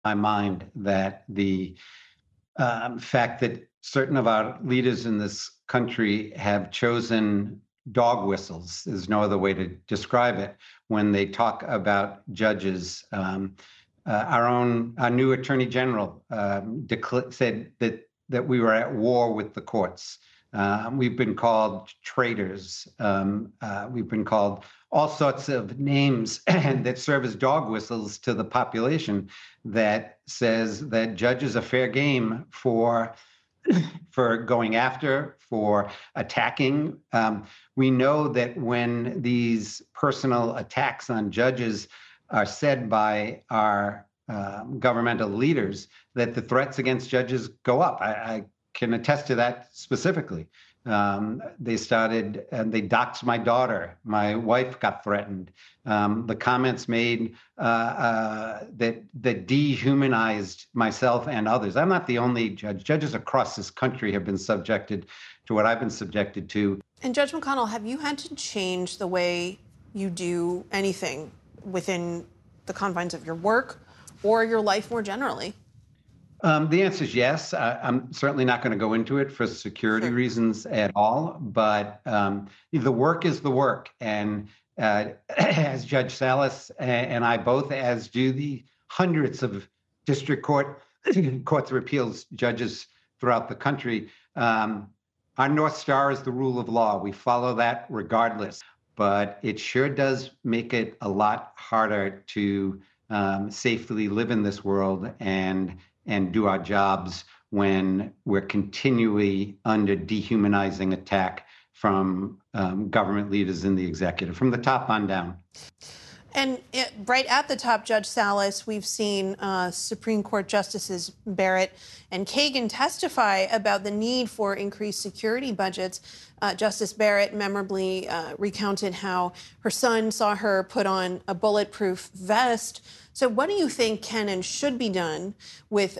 my mind that the fact that certain of our leaders in this country have chosen dog whistles, there's no other way to describe it, when they talk about judges. Our new Attorney General said that we were at war with the courts. We've been called traitors. We've been called all sorts of names that serve as dog whistles to the population that says that judges are fair game for going after, for attacking. We know that when these personal attacks on judges are said by our governmental leaders, that the threats against judges go up. I can attest to that specifically. They started and they doxed my daughter. My wife got threatened. The comments made that dehumanized myself and others. I'm not the only judge. Judges across this country have been subjected to what I've been subjected to. And Judge McConnell, have you had to change the way you do anything within the confines of your work or your life more generally? The answer is yes. I'm certainly not going to go into it for security reasons at all, but the work is the work. And as Judge Salas and I both, as do the hundreds of district courts of appeals judges throughout the country, our North Star is the rule of law. We follow that regardless, but it sure does make it a lot harder to safely live in this world and do our jobs when we're continually under dehumanizing attack from government leaders in the executive, from the top on down. And right at the top, Judge Salas, we've seen Supreme Court Justices Barrett and Kagan testify about the need for increased security budgets. Justice Barrett memorably recounted how her son saw her put on a bulletproof vest. So what do you think can and should be done with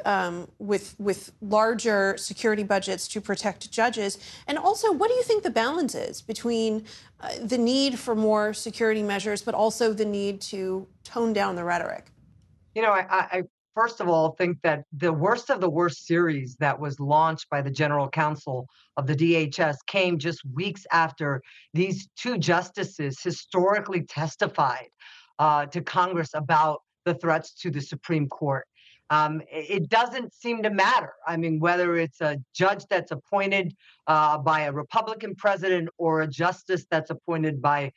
larger security budgets to protect judges? And also, what do you think the balance is between the need for more security measures, but also the need to tone down the rhetoric? You know, I first of all think that the worst of the worst series that was launched by the General Counsel of the DHS came just weeks after these two justices historically testified to Congress about the threats to the Supreme Court. It doesn't seem to matter. I mean, whether it's a judge that's appointed by a Republican president or a justice that's appointed by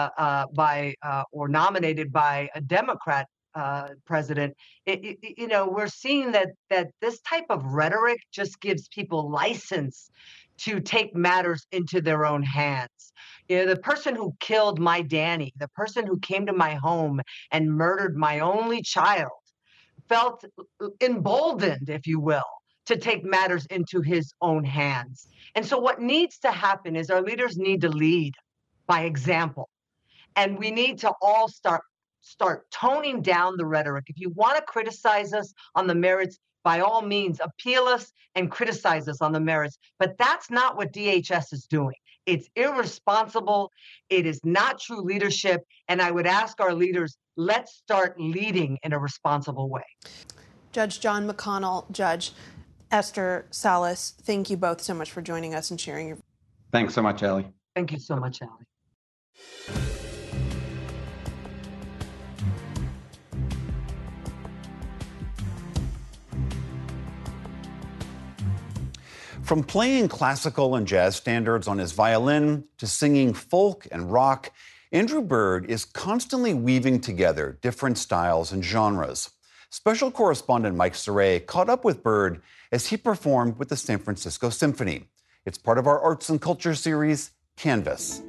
or nominated by a Democrat president, we're seeing that this type of rhetoric just gives people license to take matters into their own hands. The person who killed my Danny, the person who came to my home and murdered my only child, felt emboldened, if you will, to take matters into his own hands. And so what needs to happen is our leaders need to lead by example. And we need to all start toning down the rhetoric. If you want to criticize us on the merits, by all means, appeal us and criticize us on the merits. But that's not what DHS is doing. It's irresponsible. It is not true leadership. And I would ask our leaders, let's start leading in a responsible way. Judge John McConnell, Judge Esther Salas, thank you both so much for joining us and sharing your... Thanks so much, Allie. Thank you so much, Allie. From playing classical and jazz standards on his violin to singing folk and rock, Andrew Bird is constantly weaving together different styles and genres. Special correspondent Mike Saray caught up with Bird as he performed with the San Francisco Symphony. It's part of our arts and culture series, Canvas.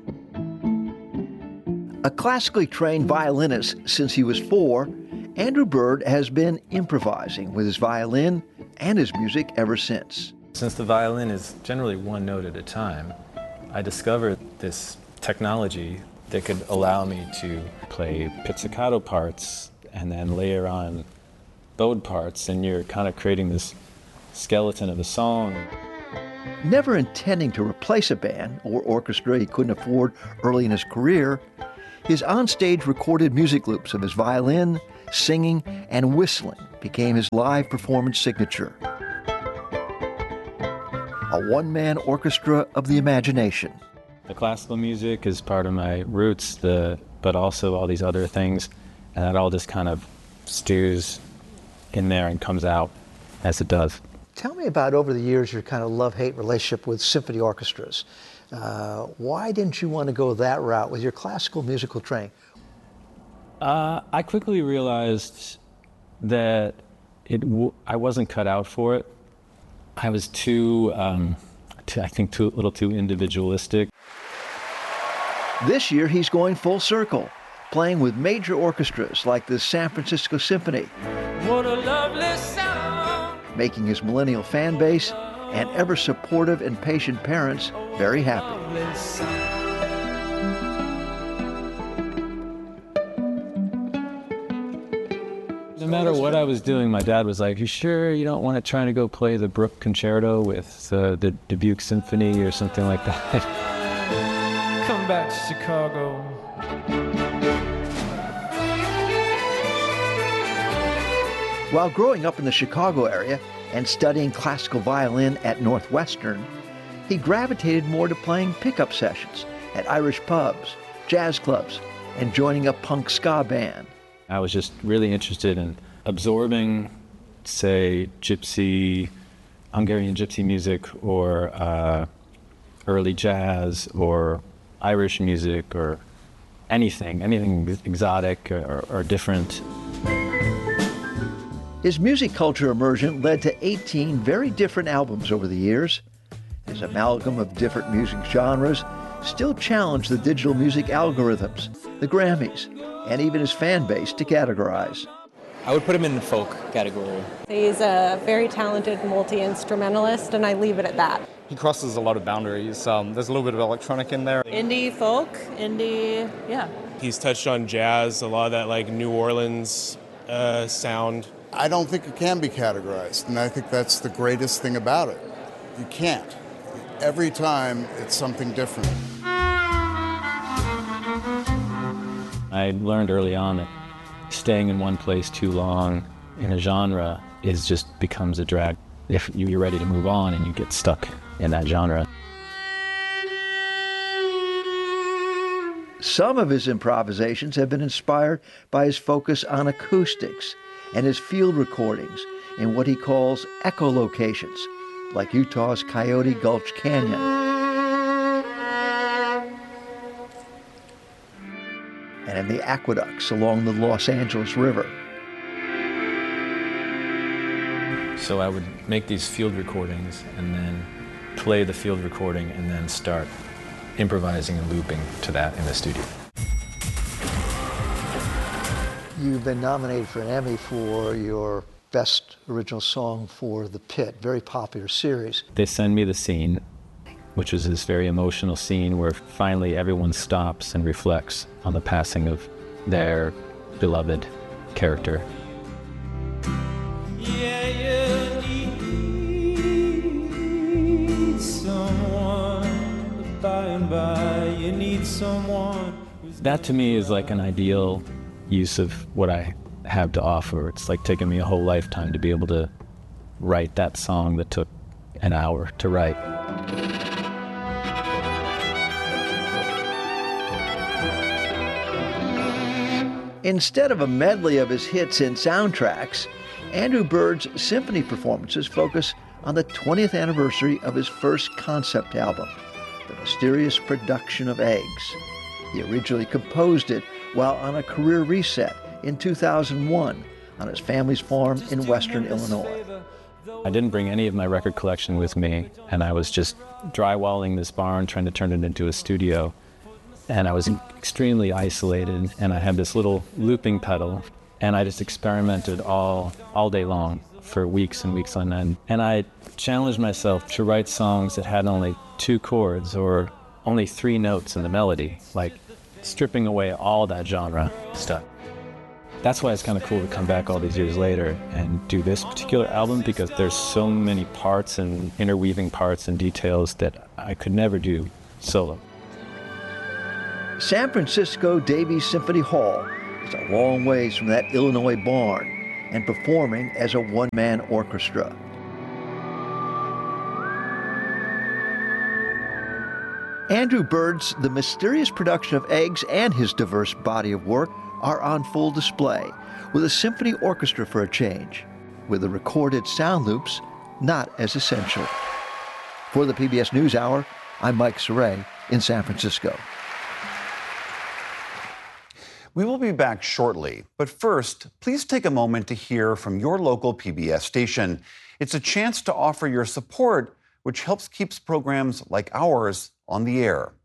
A classically trained violinist since he was 4, Andrew Bird has been improvising with his violin and his music ever since. Since the violin is generally one note at a time, I discovered this technology that could allow me to play pizzicato parts and then layer on bowed parts, and you're kind of creating this skeleton of a song. Never intending to replace a band or orchestra he couldn't afford early in his career, his onstage recorded music loops of his violin, singing, and whistling became his live performance signature. A one-man orchestra of the imagination. The classical music is part of my roots, but also all these other things, and it all just kind of stews in there and comes out as it does. Tell me about, over the years, your kind of love-hate relationship with symphony orchestras. Why didn't you want to go that route with your classical musical training? I quickly realized that I wasn't cut out for it. I was a little too individualistic. This year, he's going full circle, playing with major orchestras like the San Francisco Symphony. What a lovely sound. Making his millennial fan base and ever supportive and patient parents very happy. No matter what I was doing, my dad was like, "You sure you don't want to try to go play the Bruch Concerto with the Dubuque Symphony or something like that?" Come back to Chicago. While growing up in the Chicago area and studying classical violin at Northwestern, he gravitated more to playing pickup sessions at Irish pubs, jazz clubs, and joining a punk ska band. I was just really interested in absorbing, say, Hungarian gypsy music, or early jazz, or Irish music, or anything exotic or different. His music culture immersion led to 18 very different albums over the years. His amalgam of different music genres still challenged the digital music algorithms, the Grammys, and even his fan base to categorize. I would put him in the folk category. He's a very talented multi-instrumentalist, and I leave it at that. He crosses a lot of boundaries. There's a little bit of electronic in there. Indie folk, yeah. He's touched on jazz, a lot of that like New Orleans sound. I don't think it can be categorized, and I think that's the greatest thing about it. You can't. Every time it's something different. I learned early on that staying in one place too long in a genre becomes a drag. If you're ready to move on and you get stuck in that genre. Some of his improvisations have been inspired by his focus on acoustics and his field recordings in what he calls echolocations, like Utah's Coyote Gulch Canyon. And in the aqueducts along the Los Angeles River. So I would make these field recordings and then play the field recording and then start improvising and looping to that in the studio. You've been nominated for an Emmy for your best original song for The Pit, very popular series. They send me the scene, which is this very emotional scene where finally everyone stops and reflects on the passing of their beloved character. Yeah, you need someone, by and by you need someone. That to me is like an ideal use of what I have to offer. It's like taking me a whole lifetime to be able to write that song that took an hour to write. Instead of a medley of his hits and soundtracks, Andrew Bird's symphony performances focus on the 20th anniversary of his first concept album, The Mysterious Production of Eggs. He originally composed it while on a career reset in 2001 on his family's farm in western Illinois. I didn't bring any of my record collection with me, and I was just drywalling this barn, trying to turn it into a studio. And I was extremely isolated, and I had this little looping pedal, and I just experimented all day long for weeks and weeks on end. And I challenged myself to write songs that had only 2 chords or only 3 notes in the melody, like stripping away all that genre stuff. That's why it's kind of cool to come back all these years later and do this particular album, because there's so many parts and interweaving parts and details that I could never do solo. San Francisco Davies Symphony Hall is a long ways from that Illinois barn, and performing as a one-man orchestra. Andrew Bird's The Mysterious Production of Eggs and his diverse body of work are on full display, with a symphony orchestra for a change, with the recorded sound loops not as essential. For the PBS NewsHour, I'm Mike Saray in San Francisco. We will be back shortly, but first, please take a moment to hear from your local PBS station. It's a chance to offer your support, which helps keep programs like ours on the air.